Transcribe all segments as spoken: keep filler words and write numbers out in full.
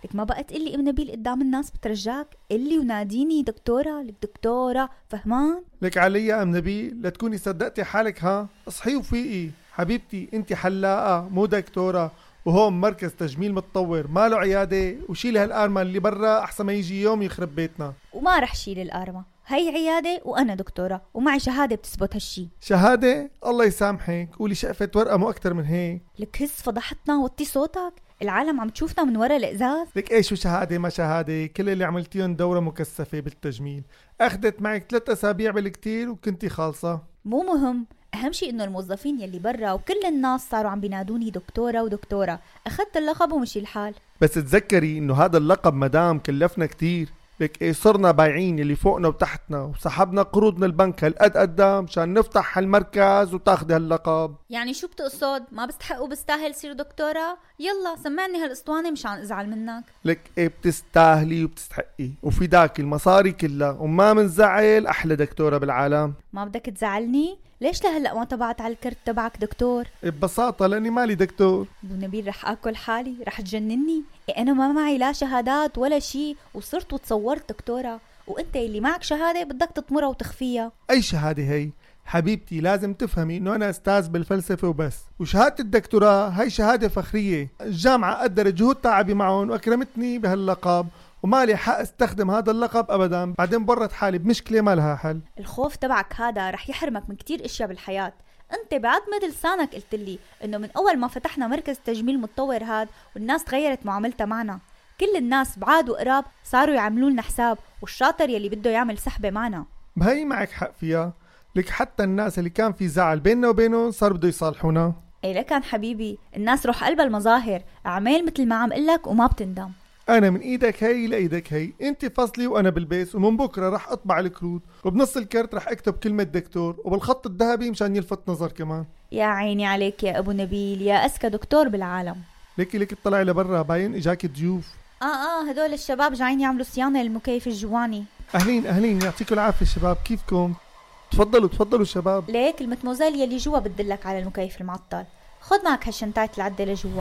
لك ما بقى تقلي ام نبيل قدام الناس بترجاك، قلي وناديني دكتورة. لك دكتورة، فهمان؟ لك علي يا ام نبيل، لا تكوني صدقتي حالك. ها اصحي وفيقي حبيبتي، انت حلاقة مو دكتورة، وهون مركز تجميل متطور ما له عيادة. وشيلي هالقارمة اللي برا احسن ما يجي يوم يخرب بيتنا. وما رح شيل القارمة، هي عيادة وأنا دكتورة ومعي شهادة بتثبت هالشي. شهادة؟ الله يسامحك، قولي شقفة ورقة مو أكتر من هيك. لك هز فضحتنا، وطي صوتك، العالم عم تشوفنا من وراء الإزاز. لك ايش شهادة ما شهادة، كل اللي عملتيهم دورة مكثفة بالتجميل، أخذت معك ثلاث أسابيع بالكتير وكنتي خالصة. مو مهم، أهم شيء إنه الموظفين يلي برا وكل الناس صاروا عم بينادوني دكتورة ودكتورة. أخذت اللقب ومشي الحال. بس تذكري إنه هذا اللقب مدام كلفنا كتير. لك ايه صرنا بايعين اللي فوقنا وتحتنا، وسحبنا قروض من البنك هالقد قدام مشان نفتح هالمركز وتاخدي هاللقب. يعني شو بتقصد؟ ما بستحق وبستاهل صير دكتورة؟ يلا سمعني هالاسطوانة مشان ازعل منك. لك ايه بتستاهلي وبتستحقي، وفي داك المصاري كلها، وما منزعل احلى دكتورة بالعالم. ما بدك تزعلني؟ ليش لهلا ما طبعت على الكرت تبعك دكتور؟ ببساطة لاني مالي دكتور. ابو نبيل رح اكل حالي، رح تجنني. إيه انا ما معي لا شهادات ولا شي، وصرت وتصورت دكتورة، وانت اللي معك شهادة بدك تطمرها وتخفيها. اي شهادة هي حبيبتي؟ لازم تفهمي انه انا استاذ بالفلسفة وبس، وشهادة الدكتوراه هي شهادة فخرية. الجامعة قدرت جهود تعبي معهم واكرمتني بهاللقب، ومالي حق استخدم هذا اللقب ابدا. بعدين برت حالي بمشكلة ما لها حل. الخوف تبعك هذا رح يحرمك من كتير اشياء بالحياة. انت بعد ما لسانك قلت لي انه من اول ما فتحنا مركز تجميل متطور هاد والناس تغيرت معاملتها معنا، كل الناس بعاد وقراب صاروا يعملوا لنا حساب، والشاطر يلي بده يعمل سحبة معنا. بهي معك حق فيها. لك حتى الناس اللي كان في زعل بيننا وبينهم صار بده يصالحونا. اي لكن حبيبي، الناس روح قلبها المظاهر، اعمال مثل ما عم قلك وما بتندم. انا من ايدك هي لايدك هي، انت فصلي وانا بالبيس، ومن بكره رح اطبع الكروت، وبنص الكرت رح اكتب كلمه دكتور، وبالخط الذهبي مشان يلفت نظر كمان. يا عيني عليك يا ابو نبيل، يا اذكى دكتور بالعالم. ليكي ليكي اطلعي لبرا، باين اجاك ضيوف. اه اه هدول الشباب جايين يعملوا صيانه للمكيف الجواني. اهلين اهلين، يعطيكم العافيه شباب، كيفكم؟ تفضلوا تفضلوا شباب. ليك المتموزيل يلي جوا بتدلك على المكيف المعطل. خد معك هالشنطات العده لجوا.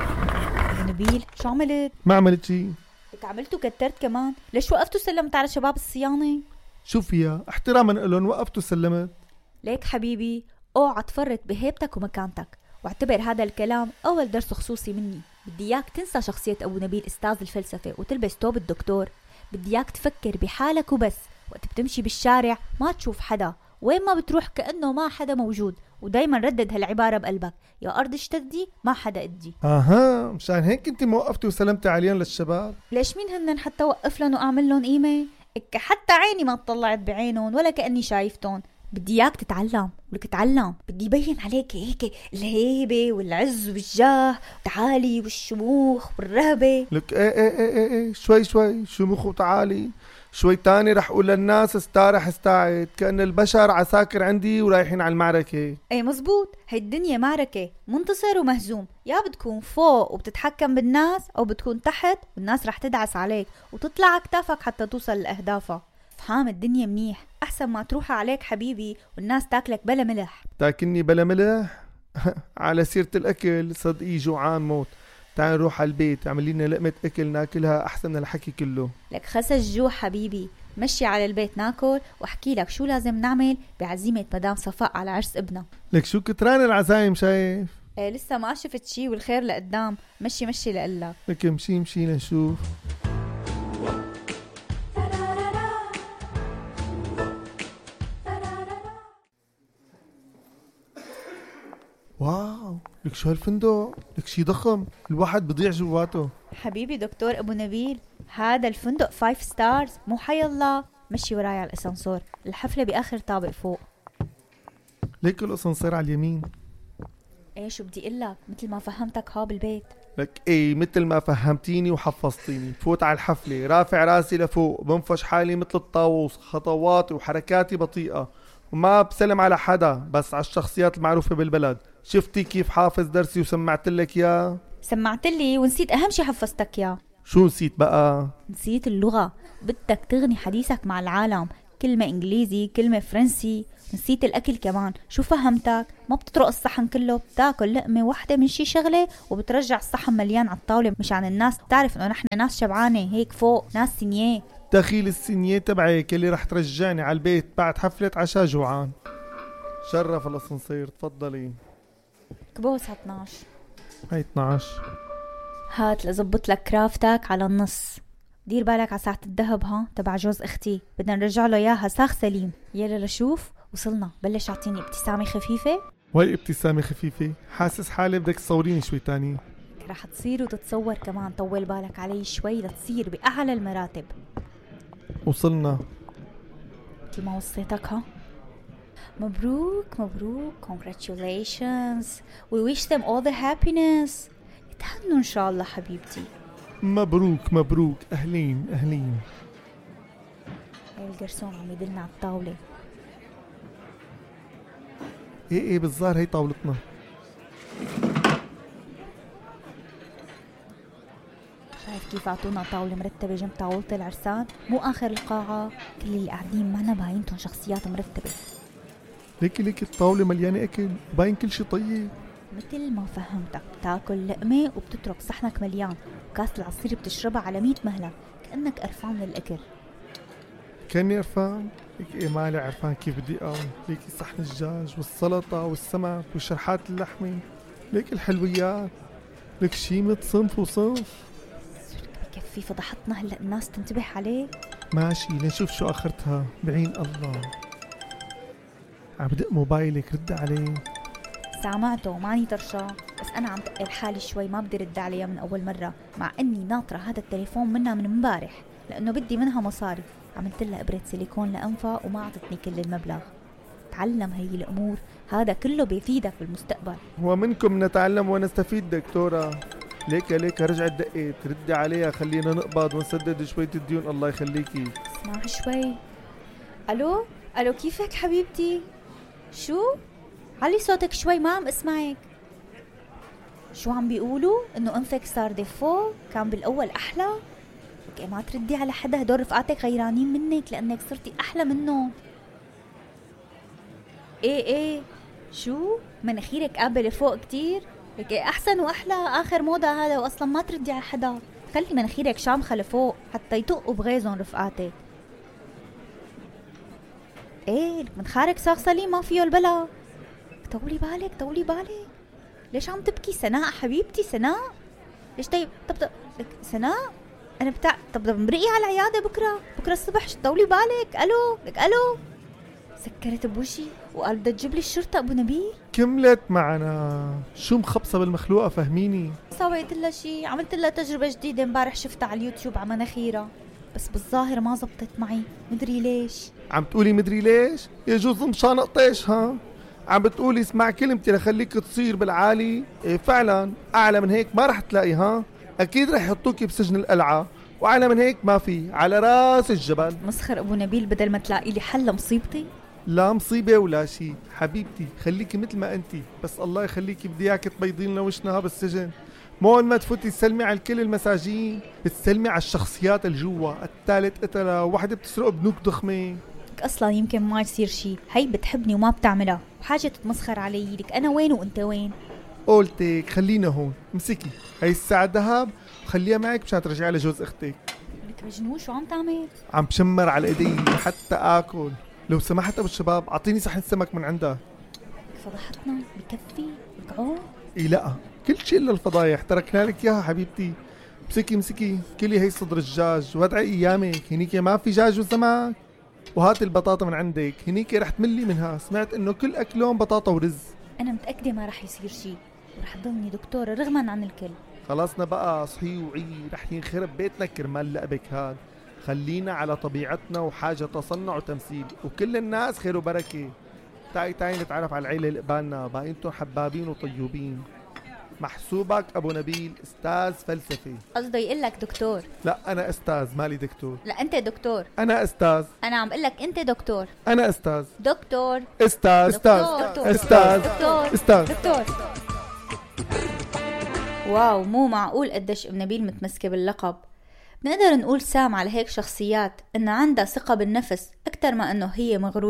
ابو نبيل شو عملت؟ ما عملت شيء. لك عملت وكترت كمان. ليش وقفتوا سلمت على شباب الصيانه؟ شو فيها؟ احتراما لهم وقفت وسلمت. ليك حبيبي، اوعى تفرط بهيبتك ومكانتك، واعتبر هذا الكلام اول درس خصوصي مني. بدي اياك تنسى شخصيه ابو نبيل استاذ الفلسفه وتلبس توب الدكتور. بدي اياك تفكر بحالك وبس. وقت بتمشي بالشارع ما تشوف حدا، وين ما بتروح كأنه ما حدا موجود، ودايما ردد هالعبارة بقلبك: يا أرض اشتدي ما حدا ادي. اها، مشان هيك انت موقفتي وسلمتي عليهم للشباب. ليش مين هنن حتى وقف لهم واعمل لهم قيمة؟ إك حتى عيني ما طلعت بعينهم ولا كأني شايفتهم. بدي اياك تتعلم، ولك تتعلم بدي يبين عليك هيك الهيبة والعز والجاه والتعالي والشموخ والرهبة. لك ايه ايه ايه ايه, ايه شوي شوي شموخ وتعالي. شوي تاني رح اقول للناس استارح استعد، كأن البشر عساكر عندي ورايحين على المعركة. ايه مزبوط، هي الدنيا معركة، منتصر ومهزوم. يا بتكون فوق وبتتحكم بالناس، او بتكون تحت والناس رح تدعس عليك وتطلع على كتافك حتى توصل لأهدافها. فهم الدنيا منيح، احسن ما تروح عليك حبيبي والناس تاكلك بلا ملح. تاكلني بلا ملح؟ على سيرة الاكل صدقي جوعان موت. تعال نروح على البيت، اعمل لنا لقمة اكل ناكلها احسن من الحكي كله. لك خسس الجوع حبيبي، مشي على البيت ناكل واحكي لك شو لازم نعمل بعزيمة مدام صفاء على عرس ابنها. لك شو كتران العزايم شايف؟ ايه لسه ما شفت شي والخير لقدام. مشي مشي لقلك. لك مشي مشي لنشوف. واو، لك شو هالفندق؟ لك شي ضخم، الواحد بضيع جواته. حبيبي دكتور ابو نبيل، هذا الفندق فايف ستارز مو حي الله. مشي وراي على الاسانسور، الحفلة باخر طابق فوق. ليك الاسانسير على اليمين. ايه شو بدي اقلك، مثل ما فهمتك ها بالبيت. لك ايه مثل ما فهمتيني وحفظتيني. فوت على الحفلة رافع راسي لفوق، بنفش حالي مثل الطاووس، خطواتي وحركاتي بطيئة، وما بسلم على حدا بس على الشخصيات المعروفة بالبلد. شفتي كيف حافظ درسي وسمعت لك يا؟ سمعت لي ونسيت اهم شي حفظتك يا. شو نسيت بقى؟ نسيت اللغة. بدك تغني حديثك مع العالم، كلمة انجليزي كلمة فرنسي، نسيت الأكل كمان. شو فهمتك؟ ما بتطرق الصحن كله، بتاكل لقمة واحدة من شي شغلة وبترجع الصحن مليان على الطاولة مشان الناس تعرف إنه نحن ناس شبعانة هيك فوق، ناس سنية. دخيل السنية تبعك اللي رح ترجعني على البيت بعد حفلة عشاء جوعان. شرف الأسانسير، تفضلي. كبوس على اثناشر. هاي اثناشر. هات لزبط لك كرافتك على النص. دير بالك على ساعة الذهب ها تبع جوز اختي، بدنا نرجع له اياها ساخ سليم. يلا لشوف وصلنا. بلش اعطيني ابتسامة خفيفة. وهي ابتسامة خفيفة؟ حاسس حالي بدك تصوريني شوي تاني. رح تصير وتتصور كمان، طول بالك علي شوي لتصير بأعلى المراتب. وصلنا. كل ما وصيتك ها. مبروك مبروك congratulations we wish them all the happiness. يتهنوا ان شاء الله حبيبتي. مبروك مبروك. اهلين اهلين. هاي الجرسون عم يدلنا على الطاولة. ايه ايه بالظاهر هي طاولتنا. شايف كيف اعطونا طاولة مرتبة جنب طاولة العرسان؟ مو اخر القاعة كل اللي قاعدين معنا باينتهم شخصيات مرتبة. ليكي ليكي الطاولة مليانة اكل وباين كل شي طيب. مثل ما فهمتك، بتاكل لقمة وبتترك صحنك مليان، وكاس العصير بتشربها على مية مهلة كأنك قرفان من الأكل. كأني قرفان؟ ليك ايه مالي عرفان كيف بدي اقوم. ليكي صحن الدجاج والسلطة والسمك وشرحات اللحمة، ليك الحلويات، ليك شي مت صنف وصنف. بكفي فضحتنا هلأ الناس تنتبه عليك. ماشي لنشوف شو آخرتها بعين الله. عم بدق موبايلك رد عليه. سامعته ماني طرشاه، بس أنا عم تقل حالي شوي ما بدي رد عليها من أول مرة، مع أني ناطرة هذا التليفون منها من مبارح لأنه بدي منها مصاري. عملت لها إبرة سيليكون لأنفها وما عطتني كل المبلغ. تعلم هي الأمور، هذا كله بيفيدك بالمستقبل. هو منكم نتعلم ونستفيد دكتورة. ليك ليك رجعت دقيت ردي عليها خلينا نقبض ونسدد شوية الديون. الله يخليكي. اسمع شوي. ألو ألو كيفك حبيبتي؟ شو؟ علي صوتك شوي ما عم اسمعك. شو عم بيقولوا؟ انه انفك صار ديفو، كان بالاول احلى. لك ما تردي على حدا، هدول رفقاتك غيرانين منك لانك صرتي احلى منهم. ايه ايه شو؟ مناخيرك قابله فوق كتير. لك ايه احسن واحلى اخر موضه هذا، واصلا ما تردي على حدا. خلي مناخيرك شامخه لفوق حتى يطقوا بغيظهم رفقاتك. ايه منخارك صاغ سليم ما فيه البلا. طولي بالك طولي بالك. ليش عم تبكي سناء حبيبتي؟ سناء ليش؟ طيب طب طب لك سناء انا بتاع طب طب مرقي على العياده بكره بكره الصبح. طولي بالك. الو لك الو. سكرت بوشي وقال بدها تجيب لي الشرطه ابو نبيل. كملت معنا شو مخبصه بالمخلوقه فهميني. سويت لها شيء، عملت لها تجربه جديده امبارح شفتها على اليوتيوب على مناخيرها، بس بالظاهر ما زبطت معي مدري ليش. عم تقولي مدري ليش؟ يجوز مشان قطيش ها؟ عم بتقولي اسمع كلمتي لخليك تصير بالعالي. إيه فعلا اعلى من هيك ما رح تلاقي ها. اكيد رح يحطوكي بسجن القلعه، واعلى من هيك ما في على راس الجبل. مسخر ابو نبيل، بدل ما تلاقي لي حل مصيبتي. لا مصيبه ولا شيء حبيبتي، خليكي مثل ما انتي، بس الله يخليكي بدي اياك تبيضين لنا وشنا بالسجن. مو ما تفوتي تسلمي على كل المساجين، بتسلمي على الشخصيات الجوا، الثالث قتله، وحده بتسرق بنوك ضخمه. اصلا يمكن ما يصير شيء، هي بتحبني وما بتعملها، وحاجه تتمسخر علي. لك انا وين وانت وين؟ قولتك خلينا هون. امسكي هي الساعه ذهب وخليها معك مشان ترجعي لجوز اختك. لك مجنون شو عم تعمل؟ عم بشمر على ايدي حتى اكل. لو سمحت ابو الشباب اعطيني صحن سمك من عندها. فضحتنا بكفي ركعون. اي لا كل شيء الا الفضايح تركنا لك اياها حبيبتي. امسكي امسكي كلي هي صدر الدجاج وادعي ايامك. هنيك ما في دجاج وسمك. وهات البطاطا من عندك، هنيك رح تملي منها. سمعت انه كل اكلهم بطاطا ورز. انا متاكده ما رح يصير شيء، ورح ضلني دكتوره رغما عن الكل. خلصنا بقى صحي وعي، رح ينخرب بيتنا كرمال لقبك هاد. خلينا على طبيعتنا وحاجه تصنع وتمثيل، وكل الناس خير وبركه. تعي تعي نتعرف على العيله اللي قبالنا، باقينتم حبابين وطيوبين. محسوبك ابو نبيل استاذ فلسفه. قصده يقول لك دكتور. لا انا استاذ مالي دكتور. لا انت دكتور. انا استاذ. انا عم اقول لك انت دكتور. انا استاذ. دكتور. استاذ استاذ استاذ استاذ دكتور. واو مو معقول قديش ام نبيل متمسكه باللقب. بنقدر نقول سام على هيك شخصيات ان عندها ثقه بالنفس اكثر ما انه هي مغروره.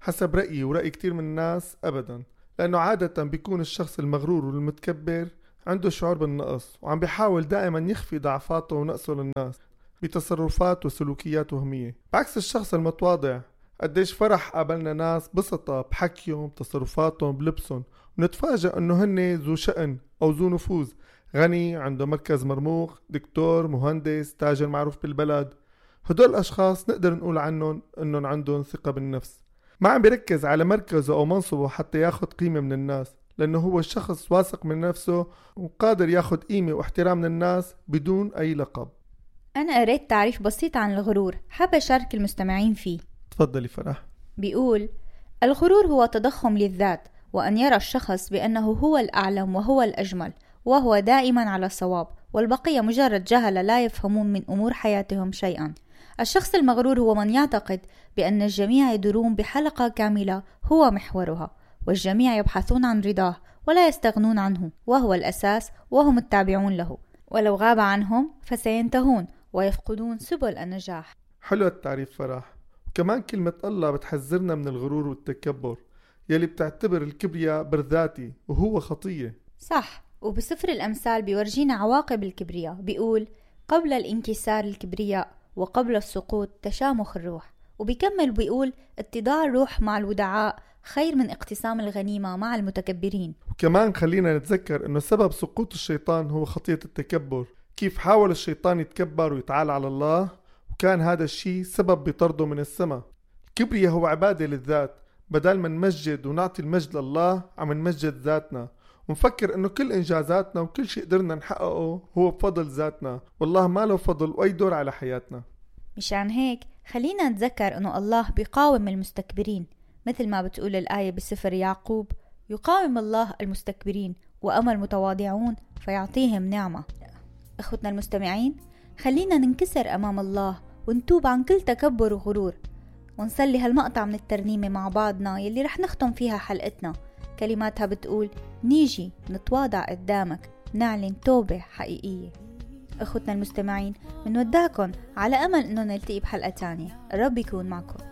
حسب رأيي ورأي كتير من الناس أبدا، لأنه عادة بيكون الشخص المغرور والمتكبر عنده شعور بالنقص وعم بيحاول دائما يخفي ضعفاته ونقصه للناس بتصرفات وسلوكيات وهمية، بعكس الشخص المتواضع قديش فرح قابلنا ناس بسطة بحكيهم بتصرفاتهم بلبسهم، ونتفاجأ انه هن ذو شأن او ذو نفوذ، غني عنده مركز مرموق، دكتور، مهندس، تاجر معروف بالبلد. هدول الاشخاص نقدر نقول عنهم انهم عندهم ثقة بالنفس، ما عم بيركز على مركزه او منصبه حتى ياخد قيمة من الناس، لانه هو الشخص واثق من نفسه وقادر ياخد قيمة واحترام من الناس بدون اي لقب. أنا قريت تعريف بسيط عن الغرور، حابة أشارك المستمعين فيه. تفضلي فرح. بيقول: الغرور هو تضخم للذات، وأن يرى الشخص بأنه هو الأعلم وهو الأجمل، وهو دائما على الصواب، والبقية مجرد جهلة لا يفهمون من أمور حياتهم شيئا. الشخص المغرور هو من يعتقد بأن الجميع يدورون بحلقة كاملة هو محورها، والجميع يبحثون عن رضاه ولا يستغنون عنه، وهو الأساس وهم التابعون له، ولو غاب عنهم فسينتهون ويفقدون سبل النجاح. حلو التعريف فرح. وكمان كلمة الله بتحذرنا من الغرور والتكبر يلي بتعتبر الكبرياء برذاتي وهو خطية. صح، وبسفر الأمثال بيورجينا عواقب الكبرياء، بيقول: قبل الانكسار الكبرياء وقبل السقوط تشامخ الروح. وبيكمل بيقول: اتضاع الروح مع الودعاء خير من اقتسام الغنيمة مع المتكبرين. وكمان خلينا نتذكر انه سبب سقوط الشيطان هو خطية التكبر، كيف حاول الشيطان يتكبر ويتعالى على الله، وكان هذا الشيء سبب بطرده من السماء. الكبرياء هو عبادة للذات، بدل ما نمجد ونعطي المجد لله عم نمجد ذاتنا ونفكر انه كل انجازاتنا وكل شيء قدرنا نحققه هو بفضل ذاتنا، والله ما له فضل واي دور على حياتنا. مشان هيك خلينا نتذكر انه الله بيقاوم المستكبرين، مثل ما بتقول الآية بسفر يعقوب: يقاوم الله المستكبرين وأما المتواضعون فيعطيهم نعمة. اخوتنا المستمعين، خلينا ننكسر أمام الله ونتوب عن كل تكبر وغرور، ونصلي هالمقطع من الترنيمة مع بعضنا يلي رح نختم فيها حلقتنا. كلماتها بتقول: نيجي نتواضع قدامك نعلن توبة حقيقية. اخوتنا المستمعين، منودعكم على أمل أنه نلتقي بحلقة تانية. الرب يكون معكم.